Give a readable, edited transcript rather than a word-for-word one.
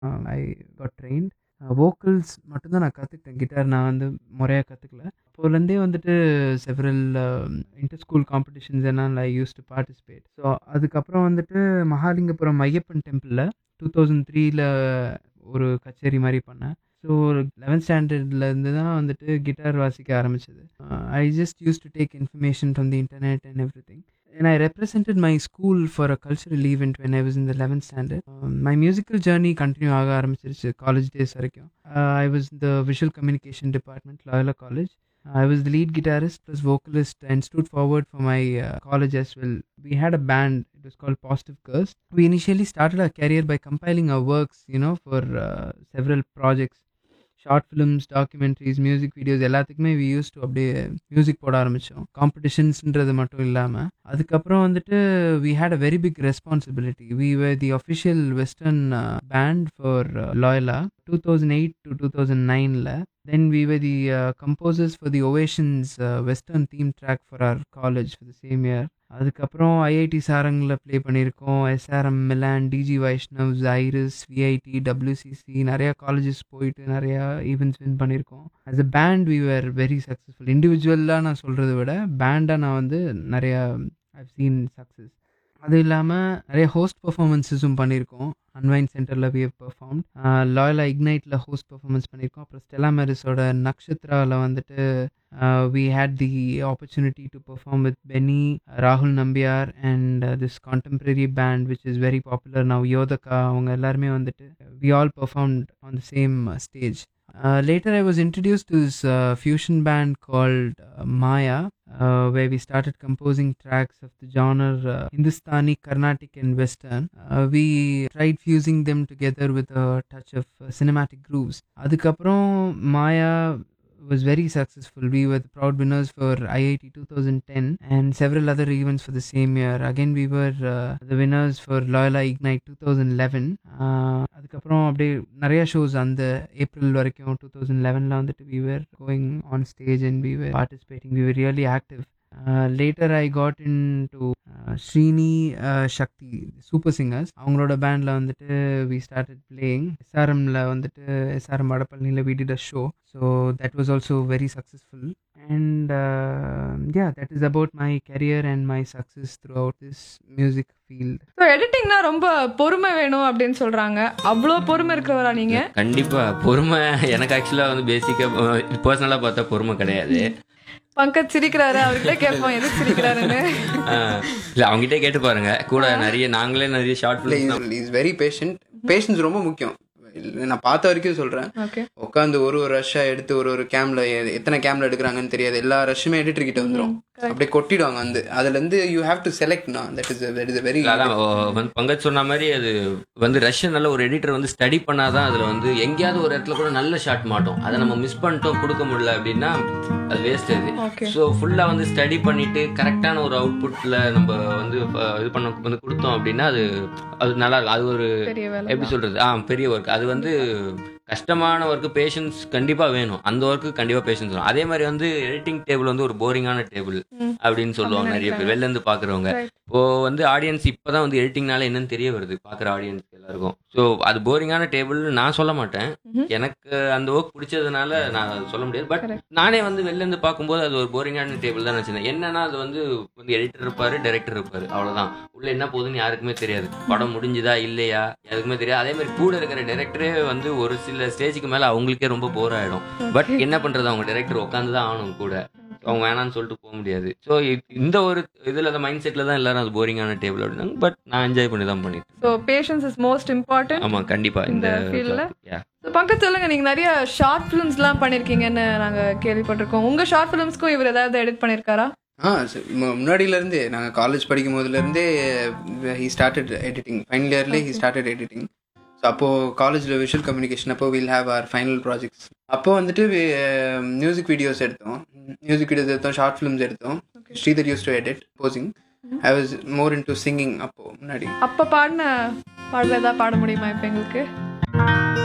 I got trained. Vocals மட்டும் தான் நான் கத்துக்கிட்டேன். கிட்டார் நான் வந்து முறையா கத்துக்கல. அப்போலேருந்தே வந்துட்டு செவரல் இன்டர் ஸ்கூல் காம்படிஷன்ஸ் எல்லாம் ஐ யூஸ்ட் டு பார்ட்டிசிபேட். ஸோ அதுக்கப்புறம் வந்துட்டு மகாலிங்கபுரம் ஐயப்பன் டெம்பிள்ல 2003ல ஒரு கச்சேரி மாரி பண்ணேன். ஸோ 11th ஸ்டாண்டர்ட்லேருந்து தான் வந்துட்டு கிட்டார் வாசிக்க ஆரம்பிச்சது. I just used to take information from the internet and everything. And I represented my school for a cultural event when I was in the 11th standard. My musical journey continue ஆக ஆரம்பிச்சிருச்சு college days வரைக்கும். I was in the visual communication department, Loyola College. I was the lead guitarist plus vocalist and stood forward for my college as well. We had a band, it was called Positive Curse. We initially started our career by compiling our works, for several projects. Short films, documentaries, music videos எல்லாத்துக்குமே we use to அப்படியே music போட ஆரம்பித்தோம். காம்படிஷன்ஸ்ன்றது மட்டும் இல்லாமல் அதுக்கப்புறம் வந்துட்டு we had a very big responsibility. We were the official western pant for லாயலா 2008 to 2009. Then we were the composers for the Ovations Western theme track for our college for the same year. அதுக்கப்புறம் IIT சாரங்கில் play பண்ணியிருக்கோம். SRM, Milan, டிஜி வைஷ்ணவ்ஸ், iris, VIT, WCC நிறையா colleges போயிட்டு நிறையா events win பண்ணியிருக்கோம். As a pant we were very successful. இண்டிவிஜுவலாக நான் சொல்கிறத விட பேண்டாக நான் வந்து நிறையா ஐவ் சீன் சக்ஸஸ். அது இல்லாமல் நிறைய ஹோஸ்ட் பர்ஃபார்மன்ஸஸும் பண்ணியிருக்கோம். அன்வைன் சென்டரில் we have performed. லாயலா இக்னைட்டில் host performance பண்ணியிருக்கோம். அப்புறம் ஸ்டெல்லா மேரிஸோட நக்ஷத்ராவில் வந்துட்டு we had the opportunity to perform with Benny, Rahul Nambiar and this contemporary band which is very popular now, Yodaka. அவங்க எல்லாருமே வந்துட்டு we all performed on the same stage. Later I was introduced to this fusion band called Maya, where we started composing tracks of the genre Hindustani, Carnatic and Western. We tried fusing them together with a touch of cinematic grooves. அதுக்கப்புறம் Maya was very successful. We were the proud winners for IIT 2010 and several other events for the same year. Again we were the winners for Loyola Ignite 2011. அதுக்கப்புறம் அப்படியே நிறைய shows அந்த April வரைக்கும் 2011 வந்துட்டு we were going on stage and we were participating. We were really active. Later I got into Srini Shakti Super Singers. அவங்களோட பேண்டில் வந்துட்டு we started playing. எஸ்ஆர்எம்ல வந்துட்டு SRM வடபழனியில் we did a show. So that was also very successful. And yeah, that is about my career and my success throughout this music field. So எடிட்டிங்னா ரொம்ப பொறுமை வேணும் அப்படின்னு சொல்கிறாங்க. அவ்வளோ பொறுமை இருக்கிறவரா நீங்கள்? கண்டிப்பாக பொறுமை எனக்கு ஆக்சுவலாக வந்து பேசிக்காக பர்சனலாக பார்த்தா பொறுமை கிடையாது. பங்கஜ் சிரிக்கிறாரு, அவர்கிட்ட கேட்போம் எதுக்கு சிரிக்கிறாருன்னு. இல்லை அவங்ககிட்ட கேட்டு பாருங்க. கூட நாங்களே நிறைய short film. Is very patient. Patience ரொம்ப முக்கியம். நான் பார்த்த வரைக்கும் சொல்றேன். உட்காந்து ஒரு ரஷ்ஷா எடுத்து ஒரு கேம்ல எத்தனை கேம்ல எடுக்கிறாங்கன்னு தெரியாது. எல்லா ரஷ்ஷுமே எடிட்டர் கிட்ட வந்துடும். அப்படியே கொட்டிடுவாங்க. அதுல இருந்து you have to select. That is very. அதான் பங்கஜ் சொன்ன மாதிரி அது வந்து ரஷ்யன் நல்ல ஒரு எடிட்டர் வந்து ஸ்டடி பண்ணாதான் அதுல வந்து எங்கேயாவது ஒரு இடத்துல கூட நல்ல ஷாட் மாட்டோம். அதை நம்ம மிஸ் பண்ணிட்டோம், கொடுக்க முடியல அப்படின்னா அது வேஸ்ட். அது ஸோ ஃபுல்லா வந்து ஸ்டடி பண்ணிட்டு கரெக்டான ஒரு அவுட்புட்ல நம்ம வந்து இது பண்ண வந்து கொடுத்தோம் அப்படின்னா அது நல்லா இருக்கும். அது ஒரு எப்படி சொல்றது, பெரிய ஒர்க். அது வந்து கஷ்டமான ஒர்க்கு, பேஷன்ஸ் கண்டிப்பாக வேணும். அந்த ஒர்க்கு கண்டிப்பாக பேஷன்ஸ் வேணும். அதே மாதிரி வந்து எடிட்டிங் டேபிள் வந்து ஒரு போரிங்கான டேபிள் அப்படின்னு சொல்லுவாங்க நிறைய பேர் வெளிலேருந்து பார்க்குறவங்க. இப்போ வந்து ஆடியன்ஸ் இப்போதான் வந்து எடிட்டிங்னால என்னன்னு தெரிய வருது பார்க்குற ஆடியன்ஸ்க்கு எல்லாருக்கும். ஸோ அது போரிங்கான டேபிள் நான் சொல்ல மாட்டேன். எனக்கு அந்த ஒர்க் பிடிச்சதுனால நான் சொல்ல முடியாது. பட் நானே வந்து வெளிலேருந்து பார்க்கும்போது அது ஒரு போரிங்கான டேபிள் தான் நினச்சேன். என்னன்னா அது வந்து எடிட்டர் இருப்பாரு, டைரக்டர் இருப்பாரு, அவ்வளோதான். உள்ள என்ன போகுதுன்னு யாருக்குமே தெரியாது. படம் முடிஞ்சுதா இல்லையா யாருக்குமே தெரியாது. அதே மாதிரி கூட இருக்கிற டைரக்டரே வந்து ஒரு சில ஸ்டேஜுக்கு மேல அவங்களுக்கே ரொம்ப போர் ஆயிடும். பட் என்ன பண்றது, அவங்க டைரக்டர் உட்காந்து தான் ஆகணும் கூட. அவங்க வேணான்னு சொல்லிட்டு போக முடியாது. ஸோ இந்த ஒரு இதுல மைண்ட் செட்ல தான் எல்லாரும் அது போரிங்கான டேபிள் அப்படின்னாங்க. பட் நான் என்ஜாய் பண்ணி தான் பண்ணிட்டேன். So patience is most important. ஆமா கண்டிப்பா இந்த ஃபீல்ட்ல. பங்கஜ் சொல்லுங்க, நீங்க நிறைய ஷார்ட் ஃபிலிம்ஸ் எல்லாம் பண்ணிருக்கீங்கன்னு நாங்க கேள்விப்பட்டிருக்கோம். உங்க ஷார்ட் ஃபிலிம்ஸ்க்கும் இவர் ஏதாவது எடிட் பண்ணிருக்காரா? முன்னாடியில இருந்தே நாங்கள் காலேஜ் படிக்கும் போதுல இருந்தே he started editing. Final இயர்லேயே he started editing. So அப்போது காலேஜில் விஷுவல் கம்யூனிகேஷன் அப்போ will have our final projects. அப்போ வந்துட்டு மியூசிக் வீடியோஸ் எடுத்தோம், ஷார்ட் ஃபிலிம்ஸ் எடுத்தோம். Sridhar use to edit posing. I was more in to singing. அப்போ முன்னாடி அப்போ பாடின பாடல ஏதாவது பாட முடியுமா இப்போ எங்களுக்கு?